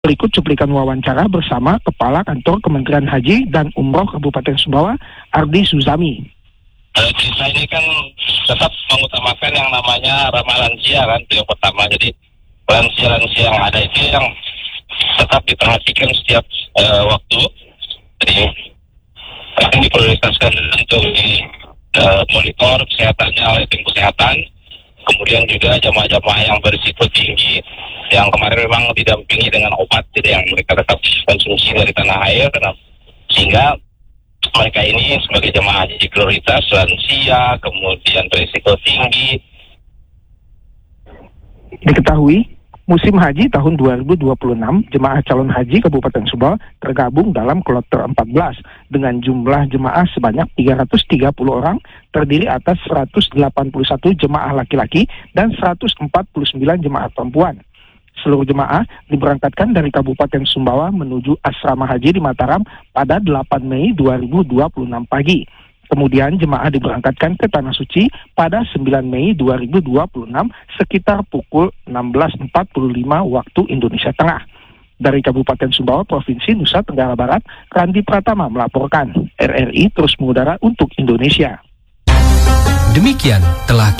Berikut cuplikan wawancara bersama Kepala Kantor Kementerian Haji dan Umroh Kabupaten Sumbawa, Ardi Suzami. Kita ini kan tetap mengutamakan yang namanya ramah lansia kan, yang pertama. Jadi lansia-lansia yang ada itu yang tetap diperhatikan setiap waktu. Jadi akan diprioritaskan untuk monitor kesehatannya oleh tim kesehatan. Kemudian juga jamaah-jamaah yang berisiko tinggi, yang kemarin memang didampingi dengan obat, jadi yang mereka tetap konsumsi dari tanah air, sehingga mereka ini sebagai jemaah haji prioritas, lansia, kemudian berisiko tinggi. Diketahui, musim haji tahun 2026, jemaah calon haji Kabupaten Sumbawa tergabung dalam kloter 14 dengan jumlah jemaah sebanyak 330 orang, terdiri atas 181 jemaah laki-laki dan 149 jemaah perempuan. Seluruh jemaah diberangkatkan dari Kabupaten Sumbawa menuju Asrama Haji di Mataram pada 8 Mei 2026 pagi. Kemudian jemaah diberangkatkan ke Tanah Suci pada 9 Mei 2026 sekitar pukul 16.45 waktu Indonesia Tengah. Dari Kabupaten Sumbawa, Provinsi Nusa Tenggara Barat, Randi Pratama melaporkan. RRI terus mengudara untuk Indonesia. Demikian telah